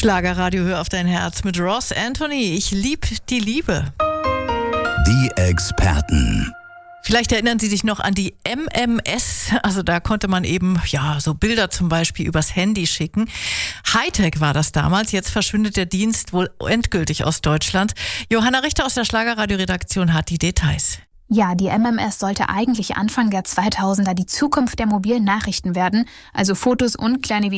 Schlagerradio, hör auf dein Herz mit Ross Anthony. Ich lieb die Liebe. Die Experten. Vielleicht erinnern Sie sich noch an die MMS. Also da konnte man eben, so Bilder zum Beispiel übers Handy schicken. Hightech war das damals. Jetzt verschwindet der Dienst wohl endgültig aus Deutschland. Johanna Richter aus der Schlagerradio-Redaktion hat die Details. Ja, die MMS sollte eigentlich Anfang der 2000er die Zukunft der mobilen Nachrichten werden. Also Fotos und kleine